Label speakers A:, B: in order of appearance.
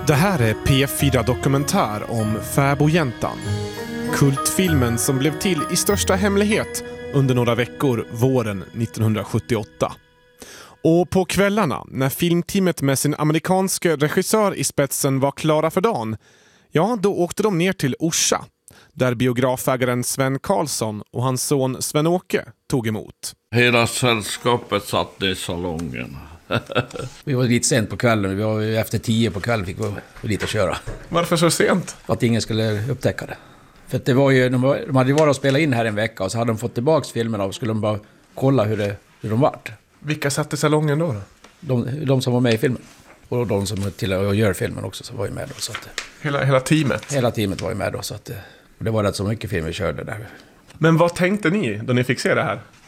A: Det här är P4 Dokumentär om Fäbodjäntan. Kultfilmen som blev till i största hemlighet under några veckor våren 1978. Och på kvällarna, när filmteamet med sin amerikanske regissör i spetsen var klara för dagen, ja, då åkte de ner till Orsa, där biografägaren Sven Karlsson och hans son Sven-Åke tog emot.
B: Hela sällskapet satt i salongen.
C: Vi var lite sent på kvällen, vi var efter 10 på kvällen fick vi lite köra.
A: Varför så sent?
C: För att ingen skulle upptäcka det. För att det var ju, de hade ju varit och spelat in här en vecka och så hade de fått tillbaka filmerna och skulle de bara kolla hur de vart.
A: Vilka satt i salongen då?
C: De som var med i filmen. Och de som till och gör filmen också så var ju med då. Så att,
A: Hela teamet?
C: Hela teamet var ju med då. Så att, det var rätt så mycket film vi körde där.
A: Men vad tänkte ni då ni fick se det här?